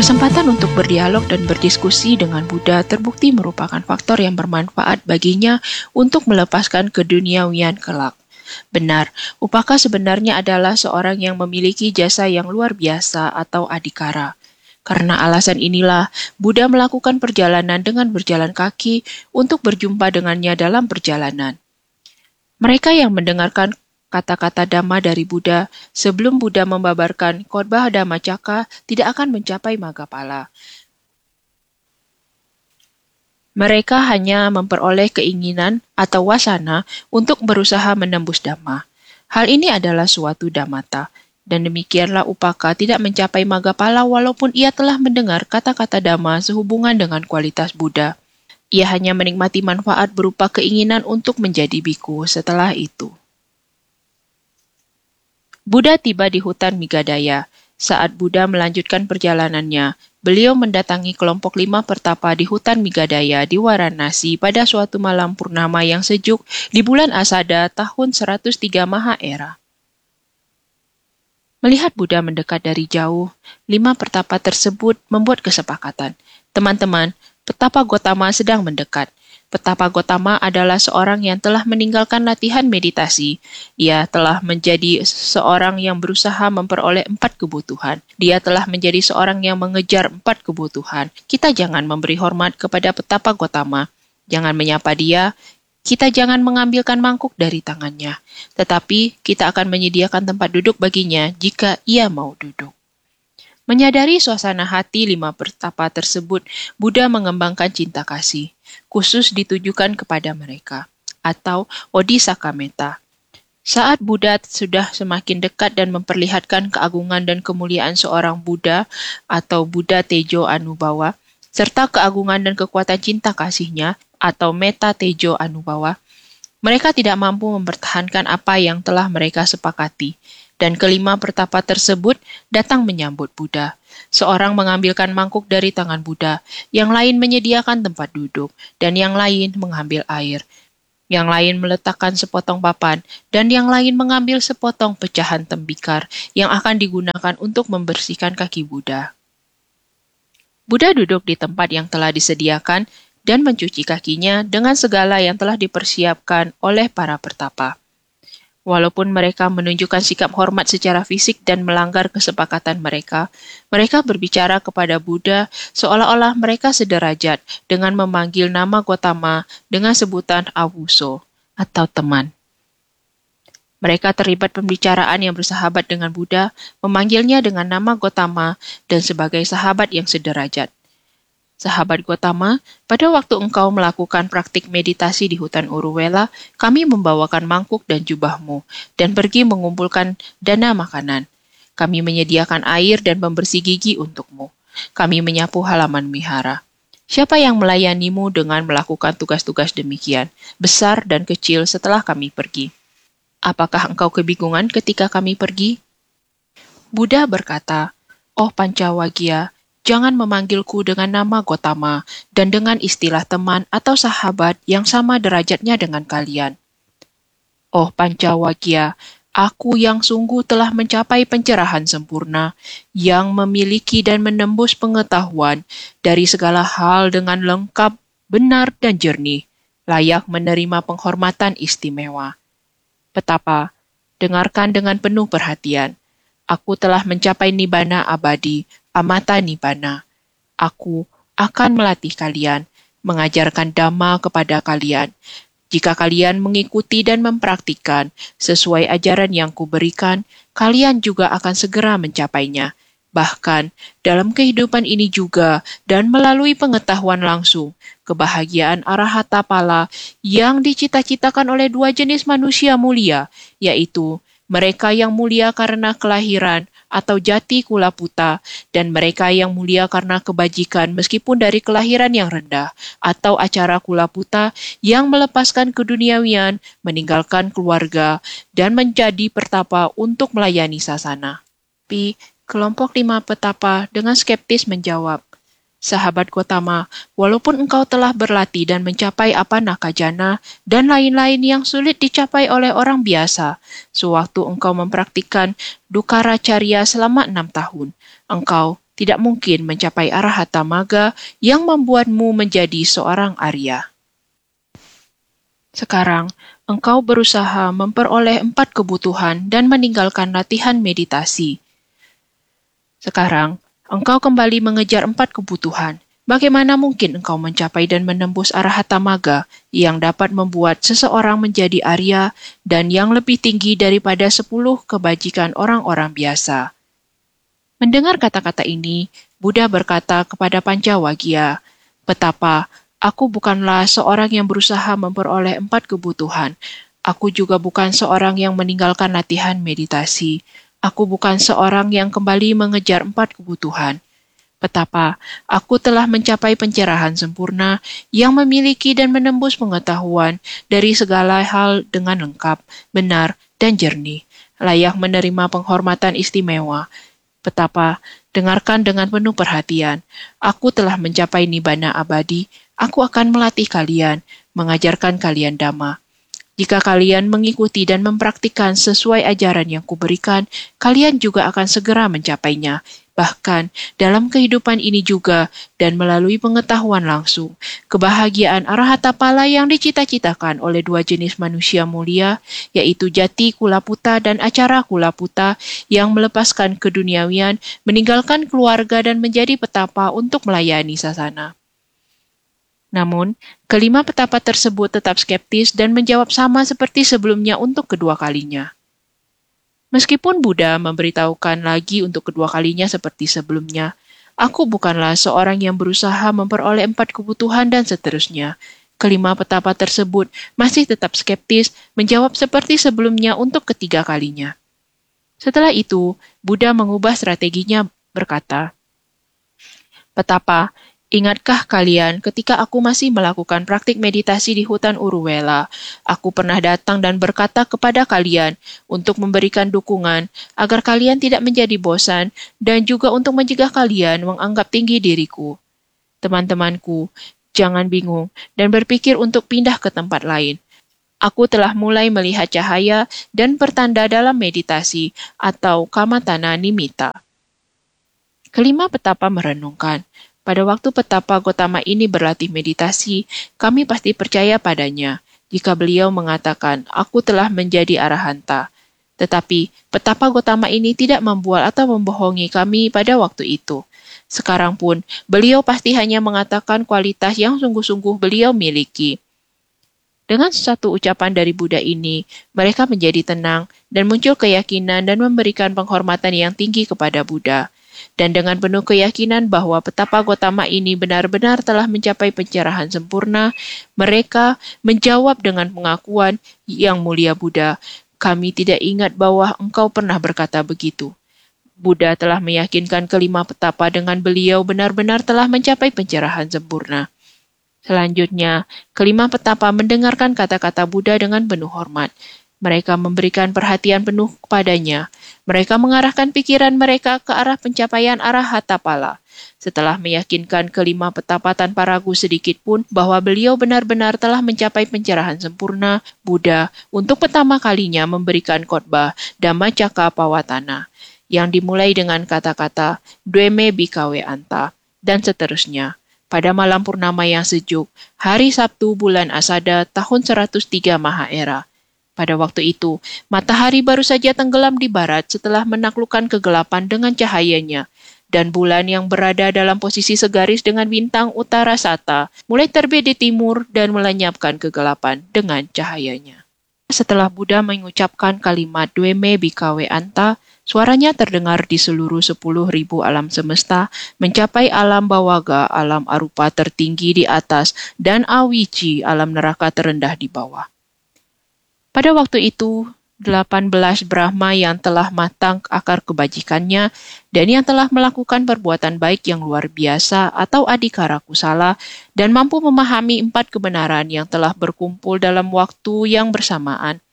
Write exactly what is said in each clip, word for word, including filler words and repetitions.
Kesempatan untuk berdialog dan berdiskusi dengan Buddha terbukti merupakan faktor yang bermanfaat baginya untuk melepaskan keduniawian kelak. Benar, Upaka sebenarnya adalah seorang yang memiliki jasa yang luar biasa atau adhikara. Karena alasan inilah, Buddha melakukan perjalanan dengan berjalan kaki untuk berjumpa dengannya dalam perjalanan. Mereka yang mendengarkan kata-kata Dhamma dari Buddha sebelum Buddha membabarkan khotbah Dhammacakka tidak akan mencapai Maggapala. Mereka hanya memperoleh keinginan atau wasana untuk berusaha menembus Dhamma. Hal ini adalah suatu dhammata, dan demikianlah Upaka tidak mencapai Maggapala walaupun ia telah mendengar kata-kata Dhamma sehubungan dengan kualitas Buddha. Ia hanya menikmati manfaat berupa keinginan untuk menjadi biku setelah itu. Buddha tiba di hutan Migadaya. Saat Buddha melanjutkan perjalanannya, beliau mendatangi kelompok lima pertapa di hutan Migadaya di Varanasi pada suatu malam purnama yang sejuk di bulan Asada tahun seratus tiga Maha Era. Melihat Buddha mendekat dari jauh, lima pertapa tersebut membuat kesepakatan. Teman-teman, Petapa Gotama sedang mendekat. Petapa Gotama adalah seorang yang telah meninggalkan latihan meditasi. Ia telah menjadi seorang yang berusaha memperoleh empat kebutuhan. Dia telah menjadi seorang yang mengejar empat kebutuhan. Kita jangan memberi hormat kepada Petapa Gotama. Jangan menyapa dia. Kita jangan mengambilkan mangkuk dari tangannya. Tetapi kita akan menyediakan tempat duduk baginya jika ia mau duduk. Menyadari suasana hati lima pertapa tersebut, Buddha mengembangkan cinta kasih, khusus ditujukan kepada mereka, atau Odisaka Metta. Saat Buddha sudah semakin dekat dan memperlihatkan keagungan dan kemuliaan seorang Buddha, atau Buddha Tejo Anubawa, serta keagungan dan kekuatan cinta kasihnya, atau Metta Tejo Anubawa, mereka tidak mampu mempertahankan apa yang telah mereka sepakati. Dan kelima pertapa tersebut datang menyambut Buddha. Seorang mengambilkan mangkuk dari tangan Buddha, yang lain menyediakan tempat duduk, dan yang lain mengambil air. Yang lain meletakkan sepotong papan, dan yang lain mengambil sepotong pecahan tembikar yang akan digunakan untuk membersihkan kaki Buddha. Buddha duduk di tempat yang telah disediakan dan mencuci kakinya dengan segala yang telah dipersiapkan oleh para pertapa. Walaupun mereka menunjukkan sikap hormat secara fisik dan melanggar kesepakatan mereka, mereka berbicara kepada Buddha seolah-olah mereka sederajat dengan memanggil nama Gotama dengan sebutan Awuso atau teman. Mereka terlibat pembicaraan yang bersahabat dengan Buddha, memanggilnya dengan nama Gotama dan sebagai sahabat yang sederajat. Sahabat Gotama, pada waktu engkau melakukan praktik meditasi di hutan Uruwela, kami membawakan mangkuk dan jubahmu, dan pergi mengumpulkan dana makanan. Kami menyediakan air dan pembersih gigi untukmu. Kami menyapu halaman wihara. Siapa yang melayanimu dengan melakukan tugas-tugas demikian, besar dan kecil setelah kami pergi? Apakah engkau kebingungan ketika kami pergi? Buddha berkata, "Oh Pancawagya, jangan memanggilku dengan nama Gotama dan dengan istilah teman atau sahabat yang sama derajatnya dengan kalian. Oh Pancawagya, aku yang sungguh telah mencapai pencerahan sempurna, yang memiliki dan menembus pengetahuan dari segala hal dengan lengkap, benar dan jernih, layak menerima penghormatan istimewa. Petapa, dengarkan dengan penuh perhatian. Aku telah mencapai nibbana abadi, amata nibbana. Aku akan melatih kalian, mengajarkan Dhamma kepada kalian. Jika kalian mengikuti dan mempraktikkan sesuai ajaran yang kuberikan, kalian juga akan segera mencapainya. Bahkan dalam kehidupan ini juga dan melalui pengetahuan langsung, kebahagiaan arahata pala yang dicita-citakan oleh dua jenis manusia mulia, yaitu mereka yang mulia karena kelahiran atau jati kulaputa, dan mereka yang mulia karena kebajikan meskipun dari kelahiran yang rendah, atau acara kulaputa yang melepaskan keduniawian, meninggalkan keluarga, dan menjadi pertapa untuk melayani sasana. Tapi kelompok lima petapa dengan skeptis menjawab, "Sahabat Gotama, walaupun engkau telah berlatih dan mencapai apanakajana dan lain-lain yang sulit dicapai oleh orang biasa, sewaktu engkau mempraktikkan Dukkaracarya selama enam tahun, engkau tidak mungkin mencapai arahata maga yang membuatmu menjadi seorang Arya. Sekarang, engkau berusaha memperoleh empat kebutuhan dan meninggalkan latihan meditasi. Sekarang, engkau kembali mengejar empat kebutuhan. Bagaimana mungkin engkau mencapai dan menembus arahata maga yang dapat membuat seseorang menjadi Arya dan yang lebih tinggi daripada sepuluh kebajikan orang-orang biasa? Mendengar kata-kata ini, Buddha berkata kepada Pancawagya, "Betapa aku bukanlah seorang yang berusaha memperoleh empat kebutuhan. Aku juga bukan seorang yang meninggalkan latihan meditasi. Aku bukan seorang yang kembali mengejar empat kebutuhan. Betapa aku telah mencapai pencerahan sempurna yang memiliki dan menembus pengetahuan dari segala hal dengan lengkap, benar, dan jernih, layak menerima penghormatan istimewa. Betapa, dengarkan dengan penuh perhatian, aku telah mencapai nibbana abadi, aku akan melatih kalian, mengajarkan kalian dhamma. Jika kalian mengikuti dan mempraktikkan sesuai ajaran yang kuberikan, kalian juga akan segera mencapainya. Bahkan dalam kehidupan ini juga dan melalui pengetahuan langsung, kebahagiaan arahata pala yang dicita-citakan oleh dua jenis manusia mulia, yaitu jati kulaputa dan acara kulaputa yang melepaskan keduniawian, meninggalkan keluarga dan menjadi petapa untuk melayani sasana." Namun, kelima petapa tersebut tetap skeptis dan menjawab sama seperti sebelumnya untuk kedua kalinya. Meskipun Buddha memberitahukan lagi untuk kedua kalinya seperti sebelumnya, "Aku bukanlah seorang yang berusaha memperoleh empat kebutuhan," dan seterusnya. Kelima petapa tersebut masih tetap skeptis, menjawab seperti sebelumnya untuk ketiga kalinya. Setelah itu, Buddha mengubah strateginya berkata, "Petapa, ingatkah kalian ketika aku masih melakukan praktik meditasi di hutan Uruwela, aku pernah datang dan berkata kepada kalian untuk memberikan dukungan agar kalian tidak menjadi bosan dan juga untuk mencegah kalian menganggap tinggi diriku. Teman-temanku, jangan bingung dan berpikir untuk pindah ke tempat lain. Aku telah mulai melihat cahaya dan pertanda dalam meditasi atau kamatana nimitta." Kelima petapa merenungkan, "Pada waktu petapa Gotama ini berlatih meditasi, kami pasti percaya padanya jika beliau mengatakan, 'Aku telah menjadi arahanta.' Tetapi petapa Gotama ini tidak membual atau membohongi kami pada waktu itu. Sekarang pun, beliau pasti hanya mengatakan kualitas yang sungguh-sungguh beliau miliki." Dengan satu ucapan dari Buddha ini, mereka menjadi tenang dan muncul keyakinan dan memberikan penghormatan yang tinggi kepada Buddha. Dan dengan penuh keyakinan bahwa petapa Gotama ini benar-benar telah mencapai pencerahan sempurna, mereka menjawab dengan pengakuan, "Yang mulia Buddha, kami tidak ingat bahwa engkau pernah berkata begitu." Buddha telah meyakinkan kelima petapa dengan beliau benar-benar telah mencapai pencerahan sempurna. Selanjutnya, kelima petapa mendengarkan kata-kata Buddha dengan penuh hormat. Mereka memberikan perhatian penuh kepadanya. Mereka mengarahkan pikiran mereka ke arah pencapaian arahata pala. Setelah meyakinkan kelima petapa tanpa ragu sedikit pun bahwa beliau benar-benar telah mencapai pencerahan sempurna, Buddha untuk pertama kalinya memberikan khotbah Dhammacakkappawatana yang dimulai dengan kata-kata "Dweme bhikkhave anta" dan seterusnya. Pada malam purnama yang sejuk, hari Sabtu bulan Asada tahun seratus tiga Mahaera. Pada waktu itu, matahari baru saja tenggelam di barat setelah menaklukkan kegelapan dengan cahayanya, dan bulan yang berada dalam posisi segaris dengan bintang utara Sata mulai terbit di timur dan melenyapkan kegelapan dengan cahayanya. Setelah Buddha mengucapkan kalimat Dweme bhikkhave anta, suaranya terdengar di seluruh sepuluh ribu alam semesta, mencapai alam bawaga, alam arupa tertinggi di atas, dan awici, alam neraka terendah di bawah. Pada waktu itu, delapan belas Brahma yang telah matang akar kebajikannya dan yang telah melakukan perbuatan baik yang luar biasa atau adhikara kusala dan mampu memahami empat kebenaran yang telah berkumpul dalam waktu yang bersamaan.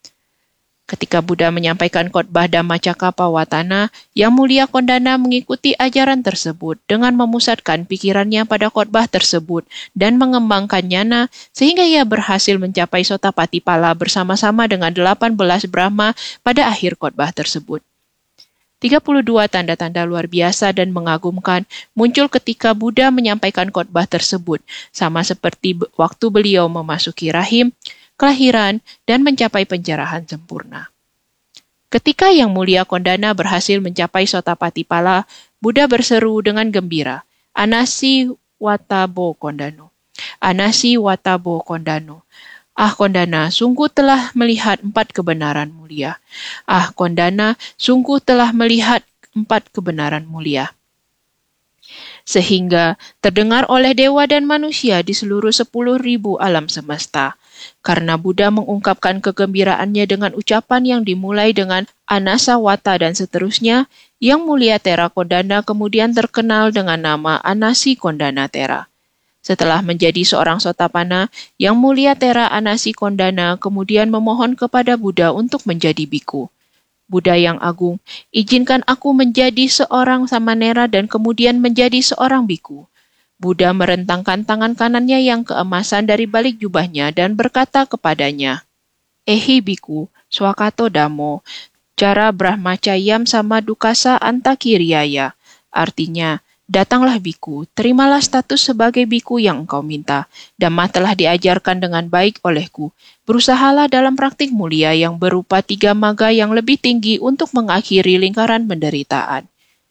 Ketika Buddha menyampaikan khotbah Dhammacakkappawatana, Yang Mulia Kondana mengikuti ajaran tersebut dengan memusatkan pikirannya pada khotbah tersebut dan mengembangkannya sehingga ia berhasil mencapai Sotapatipala bersama-sama dengan delapan belas Brahma pada akhir khotbah tersebut. tiga puluh dua tanda-tanda luar biasa dan mengagumkan muncul ketika Buddha menyampaikan khotbah tersebut, sama seperti waktu beliau memasuki rahim, kelahiran, dan mencapai pencerahan sempurna. Ketika Yang Mulia Kondana berhasil mencapai Sotapatipala, Buddha berseru dengan gembira, Anasi Watabo Kondano. Anasi Watabo Kondano. Ah Kondana, sungguh telah melihat empat kebenaran mulia. Ah Kondana, sungguh telah melihat empat kebenaran mulia. Sehingga terdengar oleh dewa dan manusia di seluruh sepuluh ribu alam semesta. Karena Buddha mengungkapkan kegembiraannya dengan ucapan yang dimulai dengan Anasa Wata dan seterusnya, Yang Mulia Tera Kondana kemudian terkenal dengan nama Anasi Kondana Tera. Setelah menjadi seorang Sotapana, Yang Mulia Tera Anasi Kondana kemudian memohon kepada Buddha untuk menjadi biku. Buddha yang agung, izinkan aku menjadi seorang samanera dan kemudian menjadi seorang biku. Buddha merentangkan tangan kanannya yang keemasan dari balik jubahnya dan berkata kepadanya, Ehi biku, swakato damo, cara brahmacayam sama dukasa antakiriaya. Artinya, datanglah biku, terimalah status sebagai biku yang engkau minta. Dhamma telah diajarkan dengan baik olehku. Berusahalah dalam praktik mulia yang berupa tiga maga yang lebih tinggi untuk mengakhiri lingkaran penderitaan.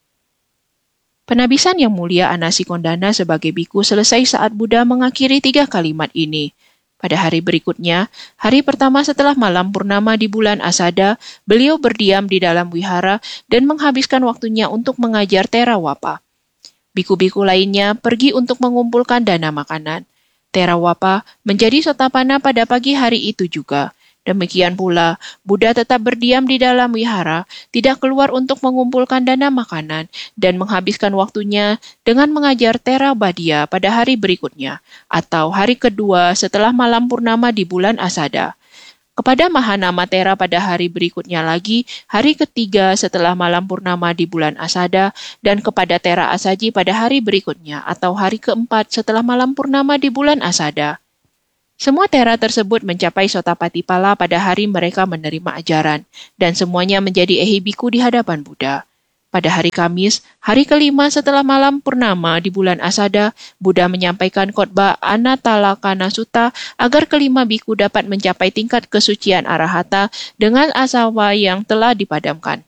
Penabisan Yang Mulia Anasi Kondana sebagai biku selesai saat Buddha mengakhiri tiga kalimat ini. Pada hari berikutnya, hari pertama setelah malam purnama di bulan Asada, beliau berdiam di dalam wihara dan menghabiskan waktunya untuk mengajar Theravada. Biku-biku lainnya pergi untuk mengumpulkan dana makanan. Theravada menjadi Sotapana pada pagi hari itu juga. Demikian pula, Buddha tetap berdiam di dalam wihara, tidak keluar untuk mengumpulkan dana makanan, dan menghabiskan waktunya dengan mengajar Theravada pada hari berikutnya, atau hari kedua setelah malam purnama di bulan Asada. Kepada Mahanama Tera pada hari berikutnya lagi, hari ketiga setelah malam purnama di bulan Asada, dan kepada Tera Asaji pada hari berikutnya, atau hari keempat setelah malam purnama di bulan Asada. Semua Tera tersebut mencapai Sotapatipala pada hari mereka menerima ajaran, dan semuanya menjadi ehi biku di hadapan Buddha. Pada hari Kamis, hari kelima setelah malam purnama di bulan Asada, Buddha menyampaikan khotbah Anatalakana Sutta agar kelima biku dapat mencapai tingkat kesucian arahata dengan asawa yang telah dipadamkan.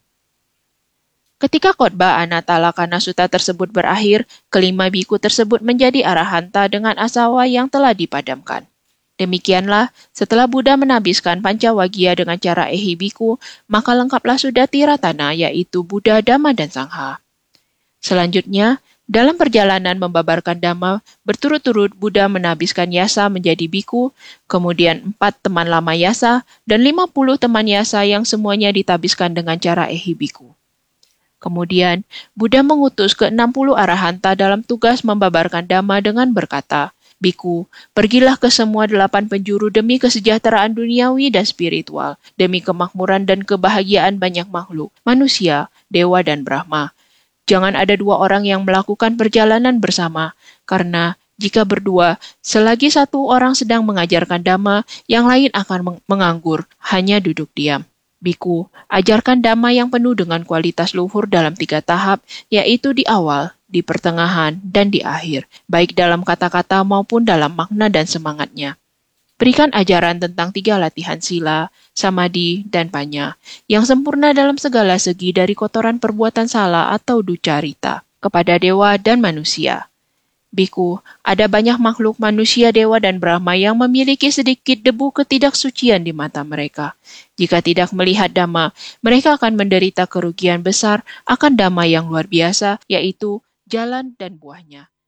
Ketika khotbah Anatalakana Sutta tersebut berakhir, kelima biku tersebut menjadi arahanta dengan asawa yang telah dipadamkan. Demikianlah, setelah Buddha menabiskan Pancawagia dengan cara ehi biku, maka lengkaplah sudah tiratana, yaitu Buddha, Dhamma, dan Sangha. Selanjutnya, dalam perjalanan membabarkan Dhamma, berturut-turut Buddha menabiskan Yasa menjadi biku, kemudian empat teman lama Yasa, dan lima puluh teman Yasa yang semuanya ditabiskan dengan cara ehi biku. Kemudian, Buddha mengutus ke enam puluh arahanta dalam tugas membabarkan Dhamma dengan berkata, Biku, pergilah ke semua delapan penjuru demi kesejahteraan duniawi dan spiritual, demi kemakmuran dan kebahagiaan banyak makhluk, manusia, dewa, dan Brahma. Jangan ada dua orang yang melakukan perjalanan bersama, karena jika berdua, selagi satu orang sedang mengajarkan Dhamma, yang lain akan menganggur, hanya duduk diam. Biku, ajarkan Dhamma yang penuh dengan kualitas luhur dalam tiga tahap, yaitu di awal, di pertengahan, dan di akhir, baik dalam kata-kata maupun dalam makna dan semangatnya. Berikan ajaran tentang tiga latihan sila, samadhi, dan panya, yang sempurna dalam segala segi dari kotoran perbuatan salah atau ducarita, kepada dewa dan manusia. Biku, ada banyak makhluk manusia, dewa, dan Brahma yang memiliki sedikit debu ketidaksucian di mata mereka. Jika tidak melihat Dhamma, mereka akan menderita kerugian besar akan Dhamma yang luar biasa, yaitu jalan dan buahnya.